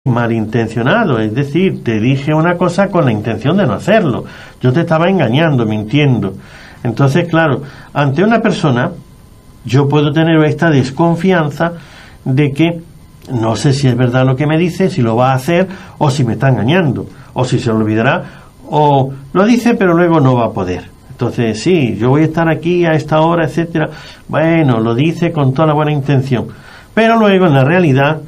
malintencionado, es decir, te dije una cosa con la intención de no hacerlo. Yo te estaba engañando, mintiendo. Entonces, claro, ante una persona, yo puedo tener esta desconfianza de que no sé si es verdad lo que me dice, si lo va a hacer, o si me está engañando, o si se lo olvidará, o lo dice pero luego no va a poder. Entonces, sí, yo voy a estar aquí a esta hora, etcétera. Bueno, lo dice con toda la buena intención, pero luego en la realidad,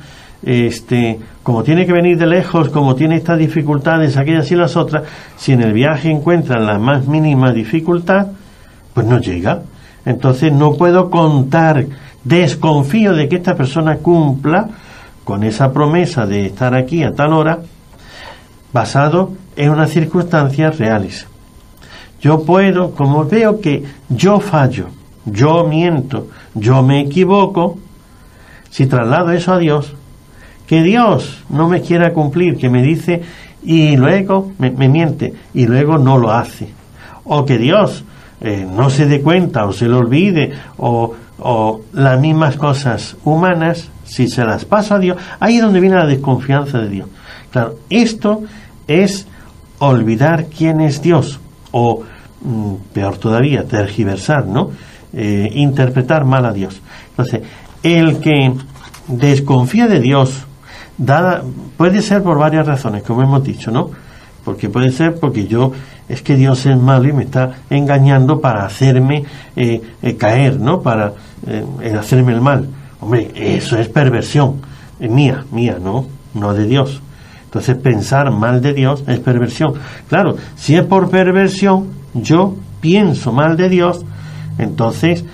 como tiene que venir de lejos, como tiene estas dificultades, aquellas y las otras, si en el viaje encuentran la más mínima dificultad, pues no llega. Entonces no puedo contar, desconfío de que esta persona cumpla con esa promesa de estar aquí a tal hora, basado en unas circunstancias reales. Yo puedo, como veo que yo fallo, yo miento, yo me equivoco, si traslado eso a Dios, que Dios no me quiera cumplir, que me dice y luego me miente y luego no lo hace, o que Dios no se dé cuenta o se lo olvide, o las mismas cosas humanas, si se las paso a Dios, ahí es donde viene la desconfianza de Dios. Claro, esto es olvidar quién es Dios, o peor todavía, tergiversar, ¿no? Interpretar mal a Dios. Entonces, el que desconfía de Dios, puede ser por varias razones, como hemos dicho, ¿no? Porque puede ser porque es que Dios es malo y me está engañando para hacerme caer, ¿no? Para hacerme el mal. Hombre, eso es perversión, mía, no de Dios. Entonces pensar mal de Dios es perversión. Claro, si es por perversión, yo pienso mal de Dios, entonces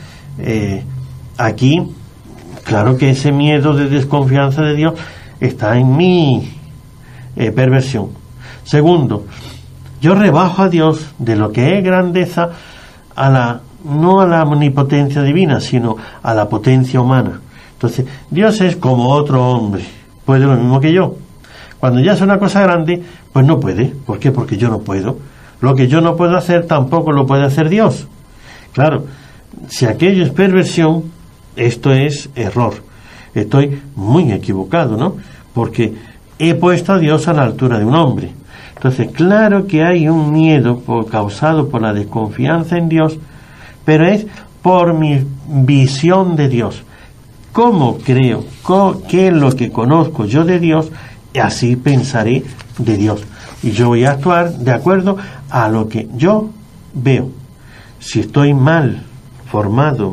aquí, claro que ese miedo de desconfianza de Dios está en mi perversión. Segundo, yo rebajo a Dios de lo que es grandeza no a la omnipotencia divina, sino a la potencia humana. Entonces, Dios es como otro hombre, puede lo mismo que yo. Cuando ya es una cosa grande, pues no puede. ¿Por qué? Porque yo no puedo. Lo que yo no puedo hacer, tampoco lo puede hacer Dios. Claro, si aquello es perversión, esto es error. Estoy muy equivocado, ¿no? Porque he puesto a Dios a la altura de un hombre. Entonces, claro que hay un miedo causado por la desconfianza en Dios, pero es por mi visión de Dios. ¿Cómo creo? ¿Qué es lo que conozco yo de Dios? Así pensaré de Dios. Y yo voy a actuar de acuerdo a lo que yo veo. Si estoy mal formado,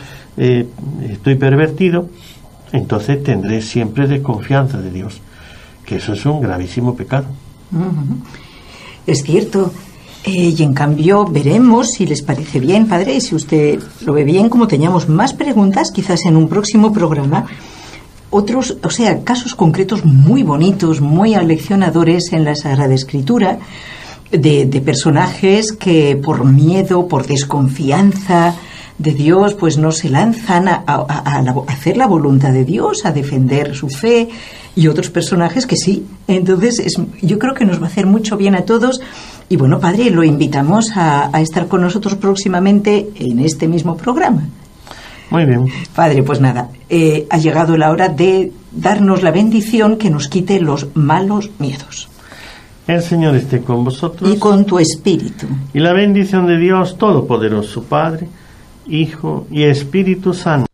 estoy pervertido, entonces tendré siempre desconfianza de Dios, que eso es un gravísimo pecado. Es cierto. Y en cambio veremos, si les parece bien, padre, y si usted lo ve bien, como teníamos más preguntas, quizás en un próximo programa, otros, casos concretos muy bonitos, muy aleccionadores en la Sagrada Escritura, de personajes que por miedo, por desconfianza de Dios, pues no se lanzan a hacer la voluntad de Dios, a defender su fe, y otros personajes que sí. Entonces yo creo que nos va a hacer mucho bien a todos. Y bueno, padre, lo invitamos a estar con nosotros próximamente en este mismo programa. Muy bien. Padre, pues nada, ha llegado la hora de darnos la bendición que nos quite los malos miedos. El Señor esté con vosotros. Y con tu espíritu. Y la bendición de Dios Todopoderoso, Padre, Hijo y Espíritu Santo.